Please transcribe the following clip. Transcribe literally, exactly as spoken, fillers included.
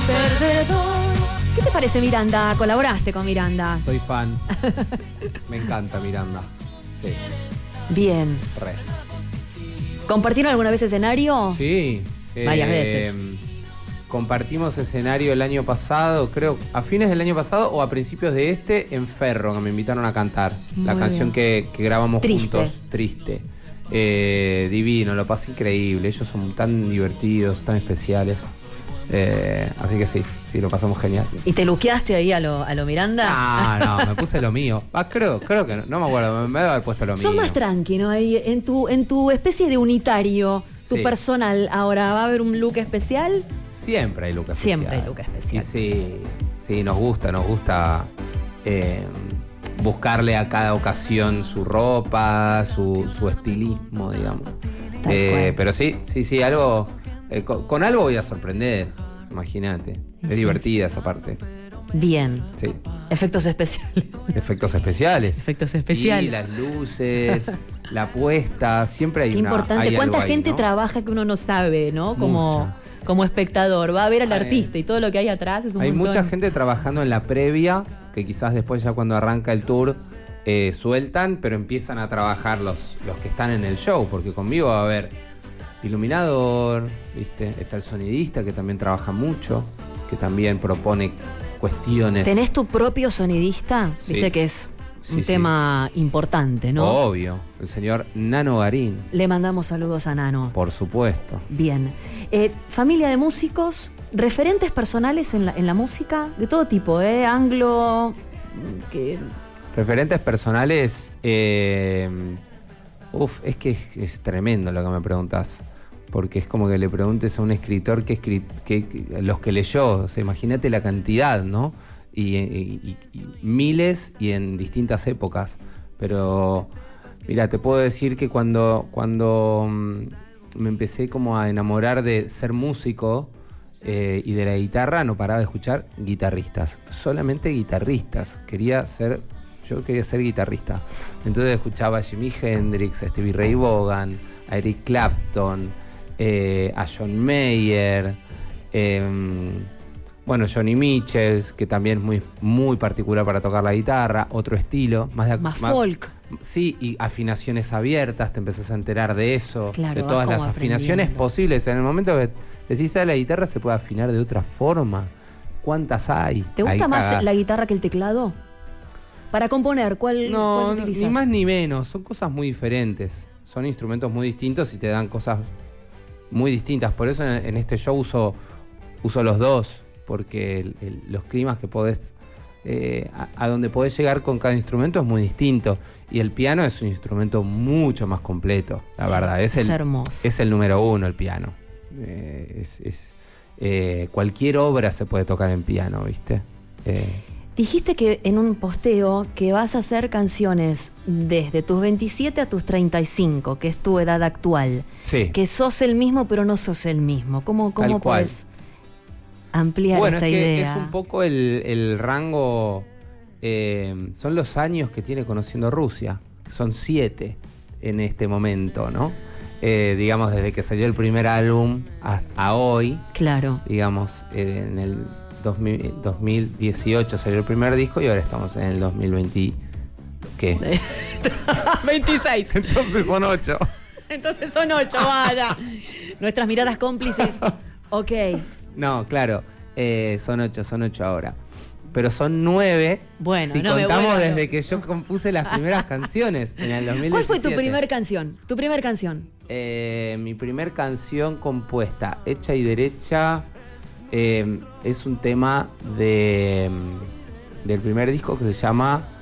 perdedor. ¿Qué te parece Miranda? ¿Colaboraste con Miranda? Soy fan. Me encanta Miranda. Sí. Bien. Re. ¿Compartieron alguna vez escenario? Sí. Varias eh, veces. Compartimos escenario el año pasado, creo, a fines del año pasado o a principios de este, en Ferro, que me invitaron a cantar. Muy la canción que, que grabamos Triste. juntos, Triste. Eh, divino, lo pasé increíble. Ellos son tan divertidos, tan especiales. Eh, así que sí, sí, lo pasamos genial. ¿Y te luqueaste ahí a lo, a lo Miranda? Ah, no, me puse lo mío. Ah, creo, creo que no, no me acuerdo, me debe haber puesto lo mío. Sos más tranqui, ¿no? Ahí en tu, en tu especie de unitario, tu Sí. personal, ahora ¿va a haber un look especial? Siempre hay look especial. Siempre hay look especial. Y sí, sí, nos gusta, nos gusta eh, buscarle a cada ocasión su ropa, su, su estilismo, digamos. Tal Eh, cual. pero sí, sí, sí, algo. Eh, con, con algo voy a sorprender, imagínate. Es Sí. divertida esa parte. Bien. Sí. Efectos especiales. Efectos especiales. Efectos Y especiales. las luces, la puesta, siempre hay Qué una. importante. hay ¿Cuánta algo ahí, gente ¿no? trabaja que uno no sabe, ¿no? Como, Mucha. como espectador. Va a ver al Ay. artista y todo lo que hay atrás es un Hay montón. mucha gente trabajando en la previa, que quizás después ya cuando arranca el tour eh, sueltan, pero empiezan a trabajar los, los que están en el show, porque conmigo va a haber iluminador, ¿viste? Está el sonidista que también trabaja mucho, que también propone cuestiones. ¿Tenés tu propio sonidista? Sí. Viste que es un Sí, sí. tema importante, ¿no? Obvio, el señor Nano Garín, Le mandamos saludos a Nano. por supuesto. Bien. Eh, familia de músicos, referentes personales en la, en la música, de todo tipo, ¿eh? Anglo, que... Referentes personales, eh, uf, es que es, es tremendo lo que me preguntás, porque es como que le preguntes a un escritor que, escri que, que los que leyó, o sea, imagínate la cantidad, ¿no? Y, y- y- y miles y en distintas épocas, pero mira, te puedo decir que cuando, cuando mm, me empecé como a enamorar de ser músico eh, y de la guitarra, no paraba de escuchar guitarristas, solamente guitarristas, quería ser... Yo quería ser guitarrista. Entonces escuchaba a Jimi Hendrix, a Stevie Ray Vaughan, a Eric Clapton, eh, a John Mayer, eh, bueno, Johnny Mitchell, que también es muy, muy particular para tocar la guitarra, otro estilo, más de Más folk. Sí, y afinaciones abiertas, te empezás a enterar de eso, Claro, de vas todas como las afinaciones aprendiendo. posibles. En el momento que decís a la guitarra se puede afinar de otra forma. ¿Cuántas hay? ¿Te gusta Ahí más cagás. la guitarra que el teclado? Para componer, ¿cuál, No, cuál no, utilizas? ni más ni menos, son cosas muy diferentes, son instrumentos muy distintos y te dan cosas muy distintas, por eso en, en este show uso, uso los dos, porque el- el- los climas que podés, eh, a, a donde podés llegar con cada instrumento es muy distinto, y el piano es un instrumento mucho más completo, la Sí, verdad, es, es el, hermoso. es el número uno el piano. Eh, es, es, eh, cualquier obra se puede tocar en piano, ¿viste? Eh, Dijiste que en un posteo que vas a hacer canciones desde tus veintisiete a tus treinta y cinco, que es tu edad actual. sí. Que sos el mismo, pero no sos el mismo. ¿Cómo, cómo Tal cual. podés ampliar Bueno, esta es que idea? es un poco el, el rango, eh, son los años que tiene conociendo Rusia, son siete en este momento, ¿no? Eh, digamos, desde que salió el primer álbum a, a hoy, Claro. digamos, eh, en el dos mil, dos mil dieciocho salió el primer disco y ahora estamos en el dos mil veinte, ¿qué? veintiséis. Entonces son ocho. Entonces son ocho, vaya. Nuestras miradas cómplices. Ok. No, claro, eh, son ocho, son ocho ahora. Pero son nueve Bueno, si no me contamos vuelvo desde loco. que yo compuse las primeras canciones en el dos mil diecisiete. ¿Cuál fue tu primer canción? Tu primer canción. Eh, mi primer canción compuesta, hecha y derecha, eh, es un tema de, del primer disco que se llama